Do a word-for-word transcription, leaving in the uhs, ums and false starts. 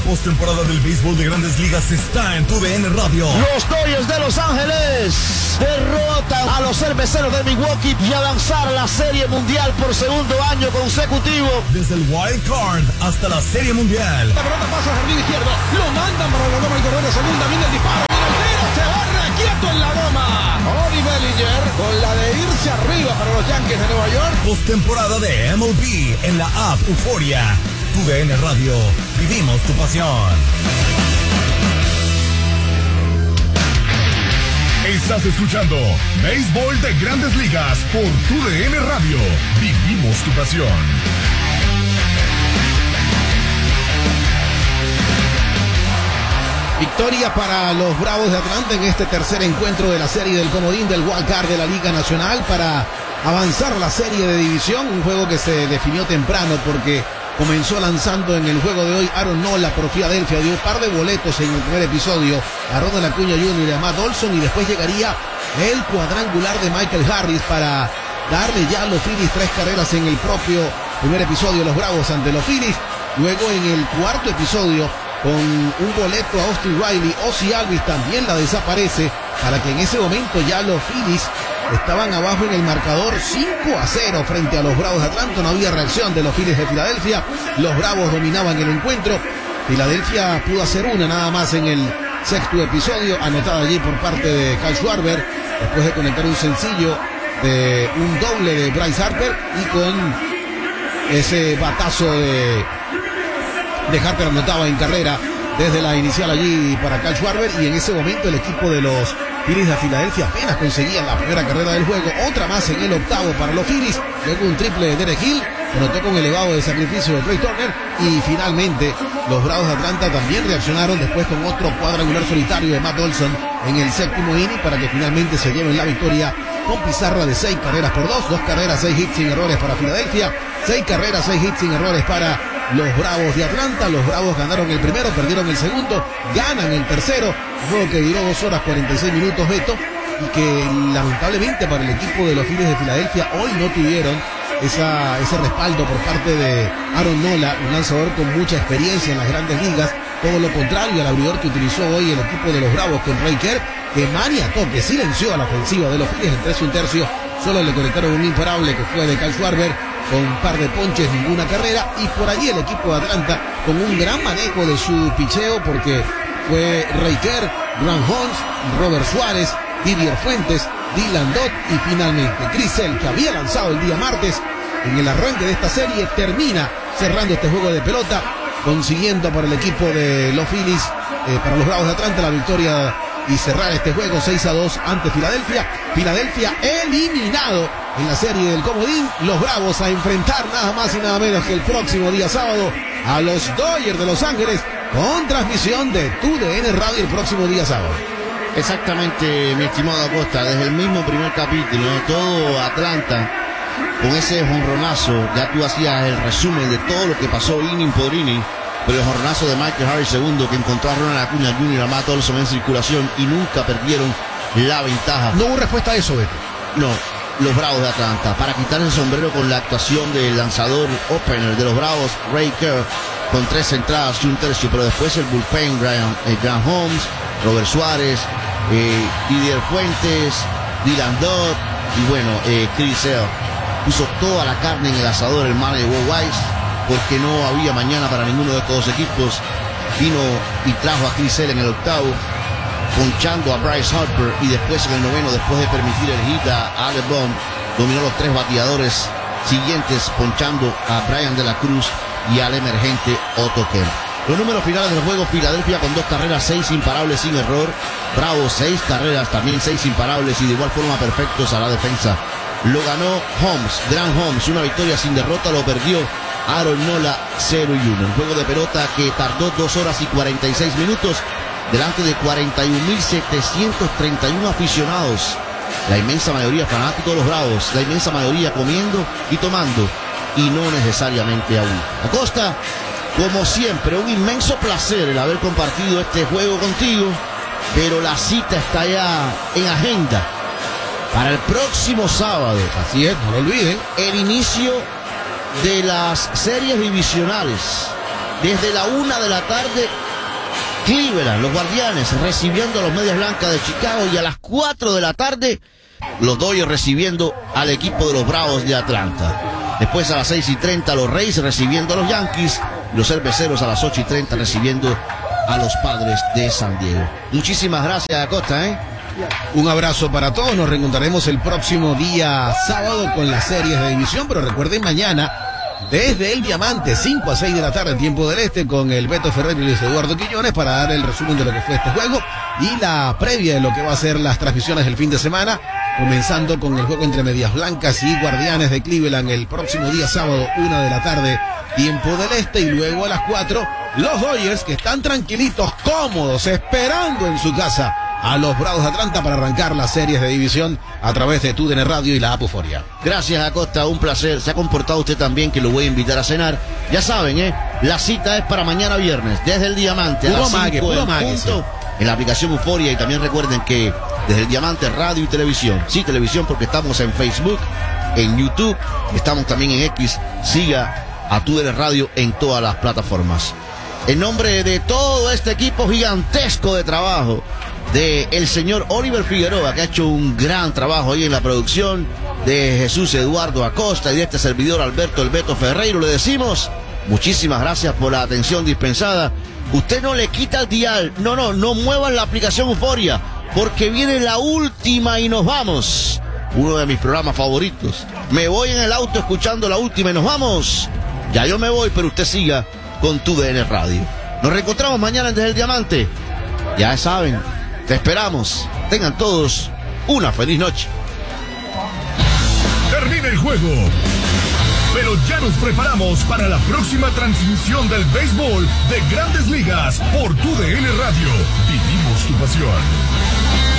postemporada del béisbol de Grandes Ligas está en tu D N Radio. Los Dodgers de Los Ángeles derrotan a los cerveceros de Milwaukee y avanzar a la Serie Mundial por segundo año consecutivo. Desde el Wild Card hasta la Serie Mundial. La pelota pasa al jardín izquierdo, lo mandan para la goma y correr de segunda, viene el disparo, viene el tiro, se barra quieto en la goma. Cody Bellinger con la de irse arriba para los Yankees de Nueva York. Postemporada de M L B en la app Euforia. Tu D N Radio, vivimos tu pasión. Estás escuchando Béisbol de Grandes Ligas por Tu D N Radio. Vivimos tu pasión. Victoria para los Bravos de Atlanta en este tercer encuentro de la serie del comodín del Wild Card de la Liga Nacional para avanzar la serie de división. Un juego que se definió temprano porque comenzó lanzando en el juego de hoy Aaron Nola por Filadelfia, dio un par de boletos en el primer episodio a Ronald Acuña junior y a Matt Olson, y después llegaría el cuadrangular de Michael Harris para darle ya a los Phillies tres carreras en el propio primer episodio, los Bravos ante los Phillies. Luego en el cuarto episodio, con un boleto a Austin Riley, Ozzie Albies también la desaparece, para que en ese momento ya los Phillies estaban abajo en el marcador cinco a cero frente a los Bravos de Atlanta. No había reacción de los Phillies de Filadelfia. Los Bravos dominaban el encuentro. Filadelfia pudo hacer una nada más en el sexto episodio, anotada allí por parte de Kyle Schwarber, después de conectar un sencillo de un doble de Bryce Harper, y con ese batazo de, de Harper anotaba en carrera desde la inicial allí para Kyle Schwarber, y en ese momento el equipo de los Phillies de Filadelfia apenas conseguían la primera carrera del juego, otra más en el octavo para los Phillies, luego un triple de Derek Hill, anotó con elevado de sacrificio de Trey Turner, y finalmente los Bravos de Atlanta también reaccionaron después con otro cuadrangular solitario de Matt Olson en el séptimo inning para que finalmente se lleven la victoria con pizarra de seis carreras por dos, dos carreras, seis hits sin errores para Filadelfia, seis carreras, seis hits sin errores para los Bravos de Atlanta. Los Bravos ganaron el primero, perdieron el segundo, ganan el tercero, un juego que duró dos horas cuarenta y seis minutos, Beto, y que lamentablemente para el equipo de los Phillies de Filadelfia hoy no tuvieron esa, ese respaldo por parte de Aaron Nola, un lanzador con mucha experiencia en las grandes ligas. Todo lo contrario al abridor que utilizó hoy el equipo de los Bravos con Ray Kerr, que maniató, que silenció a la ofensiva de los Phillies en tres y un tercio. Solo le conectaron un imparable que fue de Kyle Schwarber con un par de ponches, ninguna carrera, y por allí el equipo de Atlanta con un gran manejo de su picheo, porque fue Ray Kerr, Grant Holmes, Robert Suárez, Didier Fuentes, Dylan Dodd y finalmente Chris Sale, que había lanzado el día martes en el arranque de esta serie, termina cerrando este juego de pelota, consiguiendo para el equipo de los Phillies, eh, para los Bravos de Atlanta, la victoria y cerrar este juego seis a dos ante Filadelfia. Filadelfia eliminado en la serie del comodín. Los Bravos a enfrentar nada más y nada menos que el próximo día sábado a los Dodgers de Los Ángeles, con transmisión de Tu D N Radio el próximo día sábado. Exactamente, mi estimado Acosta, desde el mismo primer capítulo, ¿no? Todo Atlanta con ese jonronazo, ya tú hacías el resumen de todo lo que pasó inning por inning, pero el jonronazo de Michael Harris segundo, que encontró a Ronald Acuña junior, a Matt Olson en circulación, y nunca perdieron la ventaja. No hubo respuesta a eso, Beto. No, los Bravos de Atlanta, para quitar el sombrero con la actuación del lanzador opener de los Bravos, Ray Kerr, con tres entradas y un tercio, pero después el bullpen, Graham, eh, Graham Holmes, Robert Suárez, eh, Didier Fuentes, Dylan Dodd y bueno, eh, Chris Sale. Puso toda la carne en el asador el manager Will Wise, porque no había mañana para ninguno de estos dos equipos. Vino y trajo a Chris Sale en el octavo, ponchando a Bryce Harper, y después en el noveno, después de permitir el hit a Alec Bohm, dominó los tres bateadores siguientes, ponchando a Brian de la Cruz y al emergente Otto Kemp. Los números finales del juego: Filadelfia con dos carreras, seis imparables sin error. Bravos, seis carreras, también seis imparables, y de igual forma perfectos a la defensa. Lo ganó Holmes, Grant Holmes, una victoria sin derrota. Lo perdió Aaron Nola, cero y uno. Un juego de pelota que tardó dos horas y cuarenta y seis minutos, delante de cuarenta y un mil setecientos treinta y uno aficionados, la inmensa mayoría fanáticos de los Bravos, la inmensa mayoría comiendo y tomando, y no necesariamente aún. Acosta, como siempre, un inmenso placer el haber compartido este juego contigo, pero la cita está ya en agenda para el próximo sábado. Así es, no lo olviden. El inicio de las series divisionales desde la una de la tarde, Cleveland, los Guardianes recibiendo a los Medias Blancas de Chicago, y a las cuatro de la tarde los Dodgers recibiendo al equipo de los Bravos de Atlanta. Después a las seis y treinta los Rays recibiendo a los Yankees, y los Cerveceros a las ocho y treinta recibiendo a los Padres de San Diego. Muchísimas gracias, Acosta, ¿eh? Un abrazo para todos, nos reencontraremos el próximo día sábado con las series de división, pero recuerden mañana desde el Diamante, cinco a seis de la tarde, tiempo del este, con el Beto Ferrer y Luis Eduardo Quiñones para dar el resumen de lo que fue este juego y la previa de lo que va a ser las transmisiones del fin de semana, comenzando con el juego entre Medias Blancas y Guardianes de Cleveland el próximo día sábado, una de la tarde, tiempo del este, y luego a las cuatro, los Dodgers, que están tranquilitos, cómodos, esperando en su casa a los Bravos de Atlanta para arrancar las series de división a través de T U D N Radio y la app Euforia. Gracias, Acosta, un placer. Se ha comportado usted también, que lo voy a invitar a cenar. Ya saben, ¿eh? La cita es para mañana viernes, desde el Diamante, puro a las mague, cinco puro en mague, punto, sí. En la aplicación Euforia, y también recuerden que desde el Diamante, radio y televisión. Sí, televisión, porque estamos en Facebook, en YouTube, estamos también en X. Siga a T U D N Radio en todas las plataformas. En nombre de todo este equipo gigantesco de trabajo, de el señor Oliver Figueroa, que ha hecho un gran trabajo ahí en la producción, de Jesús Eduardo Acosta y de este servidor Alberto El Beto Ferreiro, le decimos muchísimas gracias por la atención dispensada. Usted no le quita el dial, no, no, no muevan la aplicación Euforia, porque viene la última y nos vamos. Uno de mis programas favoritos. Me voy en el auto escuchando la última y nos vamos. Ya yo me voy, pero usted siga con T U D N Radio. Nos reencontramos mañana Desde el Diamante. Ya saben, te esperamos. Tengan todos una feliz noche. Termina el juego, pero ya nos preparamos para la próxima transmisión del béisbol de Grandes Ligas por T U D N Radio. Vivimos tu pasión.